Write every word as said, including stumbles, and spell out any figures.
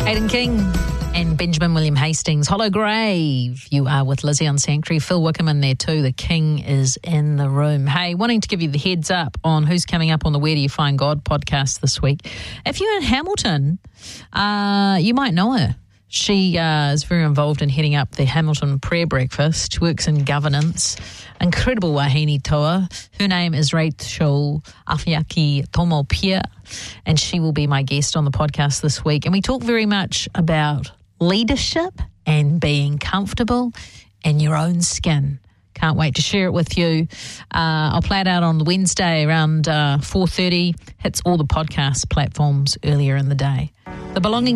Aidan King and Benjamin William Hastings. Hollow Grave. You are with Lizzie on Sanctuary. Phil Wickham in there too. The King is in the room. Hey, wanting to give you the heads up on who's coming up on the Where Do You Find God podcast this week. If you're in Hamilton, uh, you might know her. She uh, is very involved in heading up the Hamilton Prayer Breakfast, works in governance, incredible wahine toa. Her name is Rachel Afiaki Tomopia, and she will be my guest on the podcast this week. And we talk very much about leadership and being comfortable in your own skin. Can't wait to share it with you. Uh, I'll play it out on the Wednesday around uh, four thirty. Hits all the podcast platforms earlier in the day. The Belonging